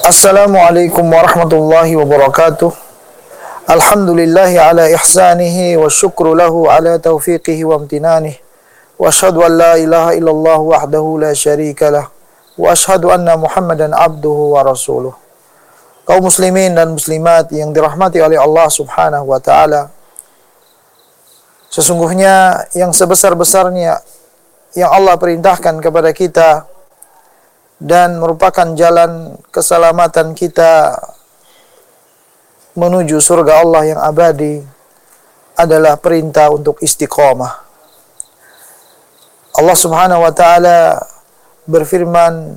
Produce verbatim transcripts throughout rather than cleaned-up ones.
Assalamualaikum warahmatullahi wabarakatuh. Alhamdulillahi ala ihsanihi wa syukru lahu ala taufiqihi wa amtinanih. Wa ashhadu an la ilaha illallah wahdahu la syarika lah. Wa ashhadu anna Muhammadan abduhu wa rasuluh. Kaum muslimin dan muslimat yang dirahmati oleh Allah Subhanahu wa taala. Sesungguhnya yang sebesar-besarnya yang Allah perintahkan kepada kita dan merupakan jalan keselamatan kita menuju surga Allah yang abadi adalah perintah untuk istiqamah. Allah Subhanahu wa taala berfirman,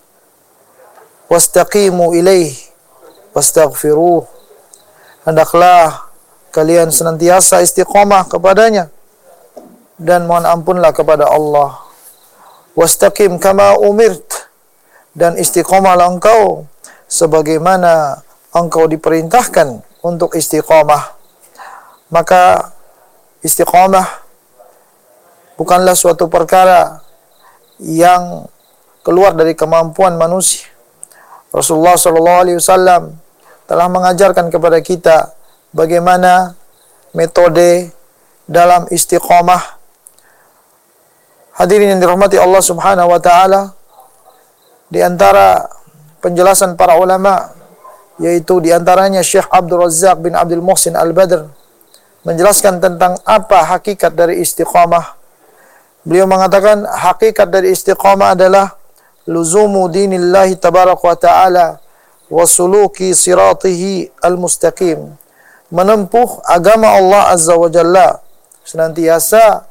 "Wastaqimu ilaih wastaghfiruh." Hendaklah kalian senantiasa istiqamah kepadanya dan mohon ampunlah kepada Allah. Wastaqim kama umirt, dan istiqamahlah engkau sebagaimana engkau diperintahkan untuk istiqamah. Maka istiqamah bukanlah suatu perkara yang keluar dari kemampuan manusia. Rasulullah shallallahu alaihi wasallam telah mengajarkan kepada kita bagaimana metode dalam istiqamah. Hadirin yang dirahmati Allah Subhanahu wa taala, di antara penjelasan para ulama, yaitu di antaranya Syekh Abdul Razzaq bin Abdul Muhsin Al-Badr menjelaskan tentang apa hakikat dari istiqamah. Beliau mengatakan hakikat dari istiqamah adalah luzumu dinillahi tabaraka wa ta'ala wa suluki siratihi al-mustaqim. Menempuh agama Allah Azza wa Jalla, senantiasa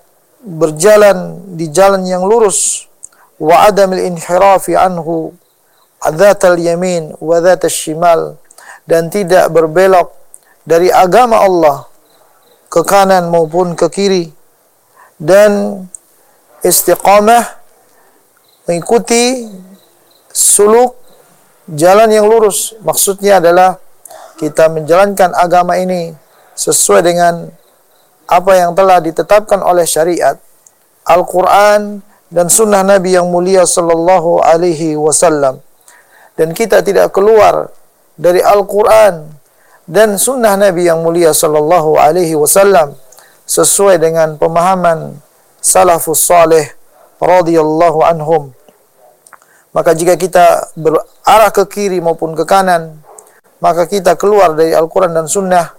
berjalan di jalan yang lurus, wa adamil inhirafi anhu adzatal yamin wa dzatal shimal, dan tidak berbelok dari agama Allah ke kanan maupun ke kiri. Dan istiqamah mengikuti suluk jalan yang lurus, maksudnya adalah kita menjalankan agama ini sesuai dengan apa yang telah ditetapkan oleh syariat Al-Quran dan sunnah Nabi yang mulia sallallahu alaihi wasallam. Dan kita tidak keluar dari Al-Quran dan sunnah Nabi yang mulia sallallahu alaihi wasallam sesuai dengan pemahaman salafus salih radhiyallahu anhum. Maka jika kita berarah ke kiri maupun ke kanan, maka kita keluar dari Al-Quran dan sunnah,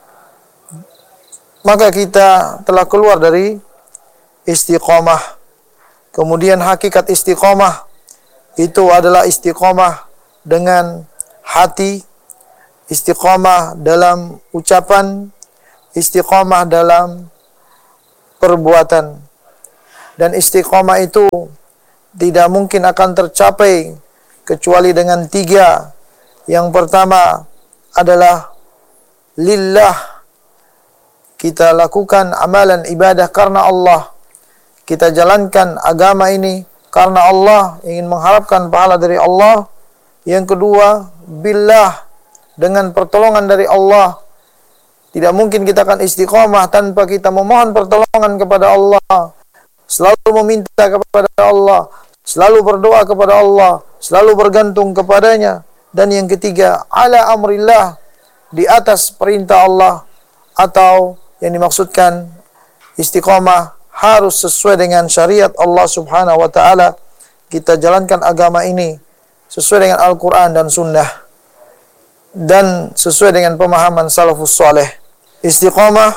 maka kita telah keluar dari istiqamah. Kemudian hakikat istiqamah itu adalah istiqamah dengan hati, istiqamah dalam ucapan, istiqamah dalam perbuatan. Dan istiqamah itu tidak mungkin akan tercapai kecuali dengan tiga. Yang pertama adalah lillah. Kita lakukan amalan ibadah karena Allah. Kita jalankan agama ini karena Allah, ingin mengharapkan pahala dari Allah. Yang kedua, billah, dengan pertolongan dari Allah. Tidak mungkin kita akan istiqamah tanpa kita memohon pertolongan kepada Allah. Selalu meminta kepada Allah, selalu berdoa kepada Allah, selalu bergantung kepadanya. Dan yang ketiga, ala amrillah, di atas perintah Allah, atau yang dimaksudkan istiqamah harus sesuai dengan syariat Allah Subhanahu wa taala. Kita jalankan agama ini sesuai dengan Al-Quran dan sunnah dan sesuai dengan pemahaman salafus saleh. Istiqamah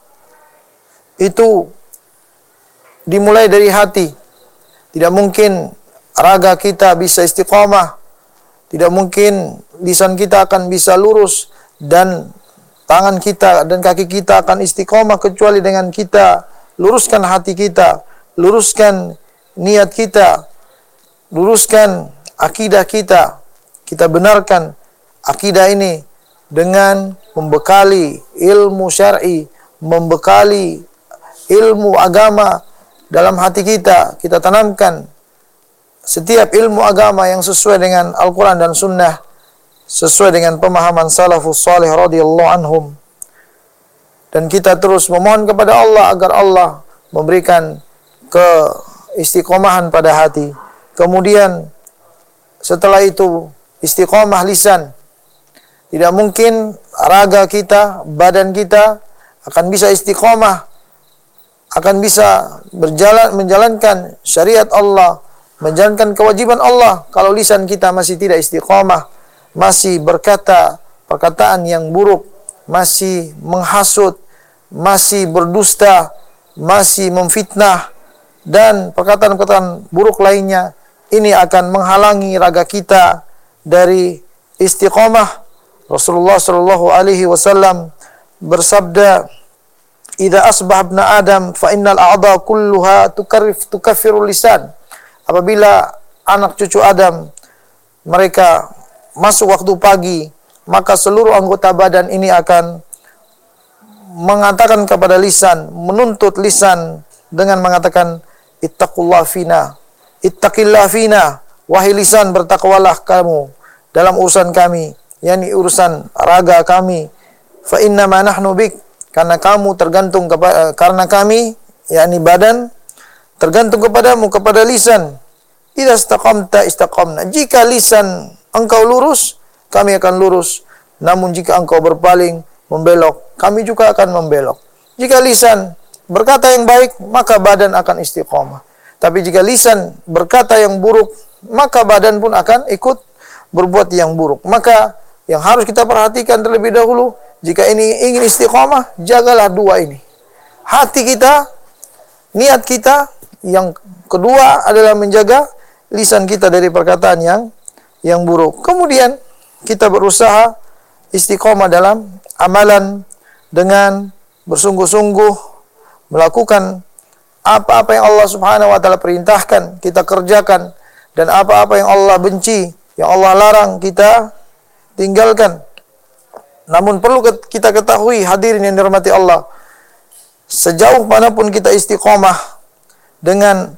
itu dimulai dari hati. Tidak mungkin raga kita bisa istiqamah, tidak mungkin lisan kita akan bisa lurus, dan tangan kita dan kaki kita akan istiqamah kecuali dengan kita luruskan hati kita, luruskan niat kita, luruskan akidah kita. Kita benarkan akidah ini dengan membekali ilmu syar'i, membekali ilmu agama dalam hati kita. Kita tanamkan setiap ilmu agama yang sesuai dengan Al-Quran dan sunnah, sesuai dengan pemahaman salafus salih radhiyallahu anhum. Dan kita terus memohon kepada Allah agar Allah memberikan keistiqomahan pada hati. Kemudian setelah itu istiqomah lisan. Tidak mungkin raga kita, badan kita akan bisa istiqomah, akan bisa berjalan menjalankan syariat Allah, menjalankan kewajiban Allah kalau lisan kita masih tidak istiqomah, masih berkata perkataan yang buruk, masih menghasut, masih berdusta, masih memfitnah, dan perkataan-perkataan buruk lainnya. Ini akan menghalangi raga kita dari istiqomah. Rasulullah sallallahu alaihi wasallam bersabda, "Idza asbah ibnu Adam fa innal a'dha kulluha tukarrif tukaffiru lisan." Apabila anak cucu Adam mereka masuk waktu pagi, maka seluruh anggota badan ini akan mengatakan kepada lisan, menuntut lisan dengan mengatakan, "Ittaqullah fina, ittaqillah fina." Wahai lisan, bertakwalah kamu dalam urusan kami, yakni urusan raga kami. Fa inna ma nahnu bik, karena kamu tergantung kepada, karena kami, yakni badan, tergantung kepadamu, kepada lisan. Idza istaqamta istaqamna. Jika lisan engkau lurus, kami akan lurus. Namun jika engkau berpaling, membelok, kami juga akan membelok. Jika lisan berkata yang baik, maka badan akan istiqomah. Tapi jika lisan berkata yang buruk, maka badan pun akan ikut berbuat yang buruk. Maka yang harus kita perhatikan terlebih dahulu, jika ini ingin istiqomah, jagalah dua ini. Hati kita, niat kita. Yang kedua adalah menjaga lisan kita dari perkataan yang yang buruk. Kemudian kita berusaha istiqomah dalam amalan dengan bersungguh-sungguh melakukan apa-apa yang Allah Subhanahu wa taala perintahkan, kita kerjakan, dan apa-apa yang Allah benci, yang Allah larang, kita tinggalkan. Namun perlu kita ketahui, hadirin yang dirahmati Allah, sejauh manapun kita istiqomah dengan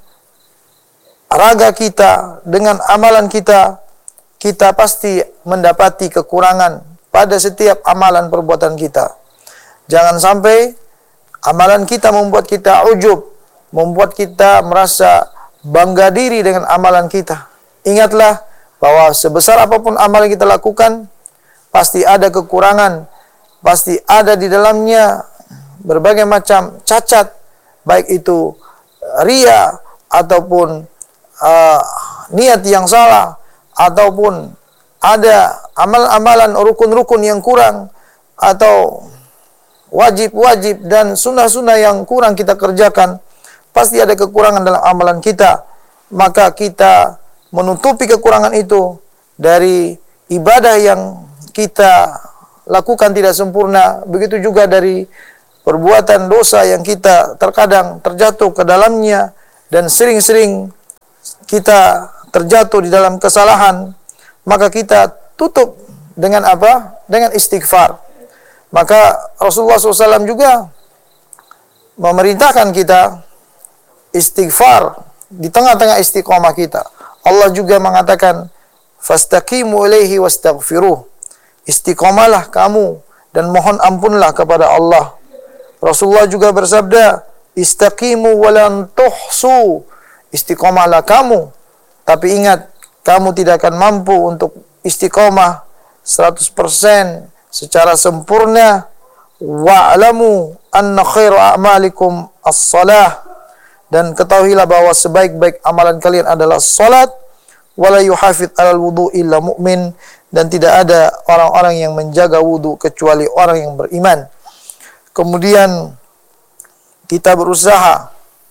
raga kita, dengan amalan kita, kita pasti mendapati kekurangan pada setiap amalan perbuatan kita. Jangan sampai amalan kita membuat kita ujub, membuat kita merasa bangga diri dengan amalan kita. Ingatlah bahwa sebesar apapun amalan yang kita lakukan, pasti ada kekurangan, pasti ada di dalamnya berbagai macam cacat, baik itu ria ataupun uh, niat yang salah, ataupun ada amal-amalan rukun-rukun yang kurang, atau wajib-wajib dan sunnah-sunnah yang kurang kita kerjakan. Pasti ada kekurangan dalam amalan kita. Maka kita menutupi kekurangan itu dari ibadah yang kita lakukan tidak sempurna. Begitu juga dari perbuatan dosa yang kita terkadang terjatuh ke dalamnya, dan sering-sering kita terjatuh di dalam kesalahan. Maka kita tutup dengan apa? Dengan istighfar. Maka Rasulullah shallallahu alaihi wasallam juga memerintahkan kita istighfar di tengah-tengah istiqomah kita. Allah juga mengatakan, "Fastaqimu ilaihi wastaghfiruh." Istiqomahlah kamu dan mohon ampunlah kepada Allah. Rasulullah juga bersabda, "Istaqimu walan tuhsu." Istiqomahlah kamu, tapi ingat, kamu tidak akan mampu untuk istiqomah seratus persen secara sempurna. Wa'lamu anna khairu a'malikum as-salah. Dan ketahuilah bahwa sebaik-baik amalan kalian adalah salat. Wala yuhafid alal wudu illa mu'min. Dan tidak ada orang-orang yang menjaga wudu kecuali orang yang beriman. Kemudian kita berusaha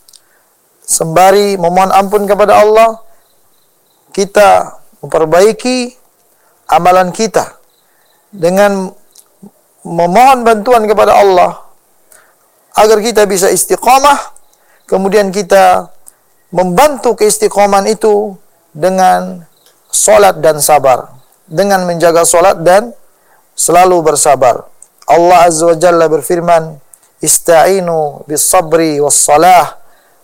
sembari memohon ampun kepada Allah, kita memperbaiki amalan kita dengan memohon bantuan kepada Allah agar kita bisa istiqomah. Kemudian kita membantu keistiqomahan itu dengan salat dan sabar, dengan menjaga salat dan selalu bersabar. Allah Azza wa Jalla berfirman, "Ista'inu bis sabri was salah."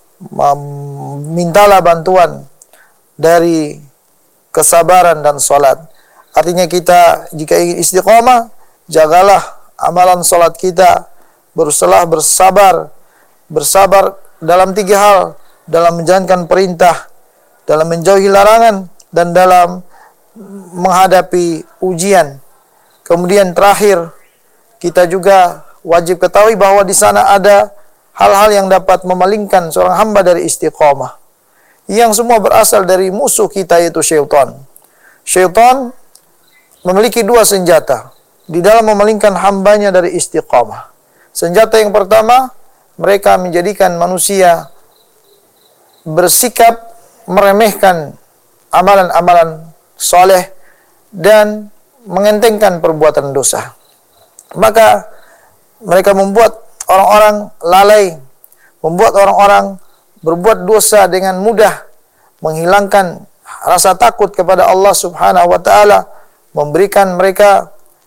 Mintalah bantuan dari kesabaran dan salat. Artinya kita jika ingin istiqomah, jagalah amalan salat kita, berusaha bersabar, bersabar dalam tiga hal, dalam menjalankan perintah, dalam menjauhi larangan, dan dalam menghadapi ujian. Kemudian terakhir, kita juga wajib ketahui bahwa di sana ada hal-hal yang dapat memalingkan seorang hamba dari istiqomah. Yang semua berasal dari musuh kita, yaitu syaitan. Syaitan memiliki dua senjata di dalam memalingkan hambanya dari istiqomah. Senjata yang pertama, mereka menjadikan manusia bersikap meremehkan amalan-amalan soleh dan mengentengkan perbuatan dosa. Maka mereka membuat orang-orang lalai, membuat orang-orang berbuat dosa dengan mudah, menghilangkan rasa takut kepada Allah Subhanahu wa taala, memberikan mereka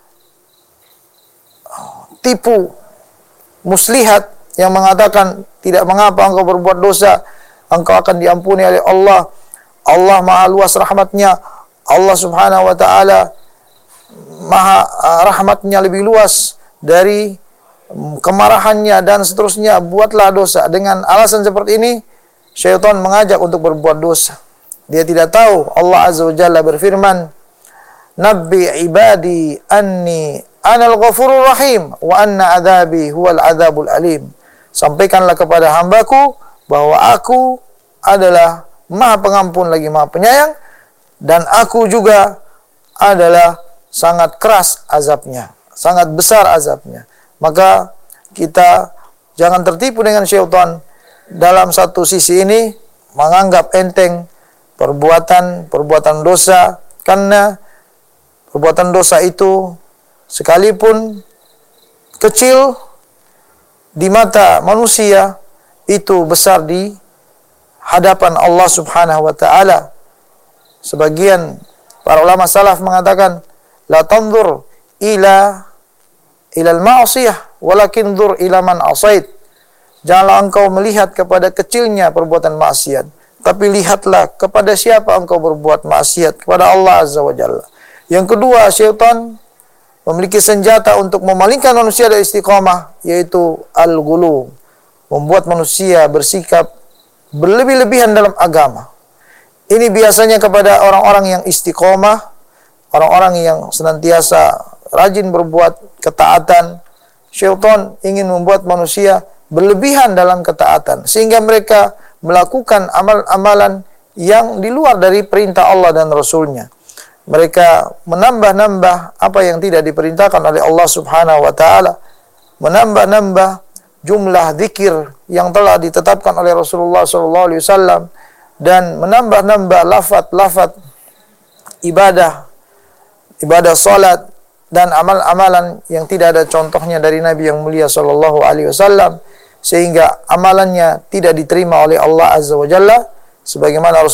tipu muslihat yang mengatakan tidak mengapa engkau berbuat dosa, engkau akan diampuni oleh Allah. Allah Maha luas rahmatnya. Allah Subhanahu wa taala Maha uh, rahmatnya lebih luas dari um, kemarahannya dan seterusnya. Buatlah dosa. Dengan alasan seperti ini, syaitan mengajak untuk berbuat dosa. Dia tidak tahu Allah Azza wa Jalla berfirman, "Nabbi ibadi anni anal ghafurur rahim wa anna adzabi huwal adzabul alim." Sampaikanlah kepada hambaku bahwa aku adalah Maha Pengampun lagi Maha Penyayang, dan aku juga adalah sangat keras azabnya, sangat besar azabnya. Maka kita jangan tertipu dengan syaitan dalam satu sisi ini, menganggap enteng perbuatan-perbuatan dosa, karena perbuatan dosa itu sekalipun kecil di mata manusia, itu besar di hadapan Allah Subhanahu wa taala. Sebagian para ulama salaf mengatakan, la tanzur ila ila al-ma'siyah walakin dzur ila man asait. Janganlah engkau melihat kepada kecilnya perbuatan maksiat, tapi lihatlah kepada siapa engkau berbuat maksiat, kepada Allah Azza wa Jalla. Yang kedua, syaitan memiliki senjata untuk memalingkan manusia dari istiqamah, yaitu al-ghulu, membuat manusia bersikap berlebih-lebihan dalam agama. Ini biasanya kepada orang-orang yang istiqomah, orang-orang yang senantiasa rajin berbuat ketaatan. Syaitan ingin membuat manusia berlebihan dalam ketaatan, sehingga mereka melakukan amal-amalan yang di luar dari perintah Allah dan Rasulnya. Mereka menambah-nambah apa yang tidak diperintahkan oleh Allah Subhanahu wa taala, menambah-nambah jumlah zikir yang telah ditetapkan oleh Rasulullah sallallahu alaihi wasallam, dan menambah-nambah lafaz-lafaz ibadah, ibadah salat dan amal-amalan yang tidak ada contohnya dari Nabi yang mulia sallallahu alaihi wasallam, sehingga amalannya tidak diterima oleh Allah Azza wa Jalla, sebagaimana